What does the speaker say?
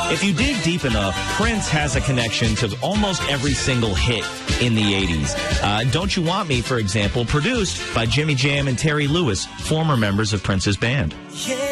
If you dig deep enough, Prince has a connection to almost every single hit in the 80s. Don't You Want Me, for example, produced by Jimmy Jam and Terry Lewis, former members of Prince's band.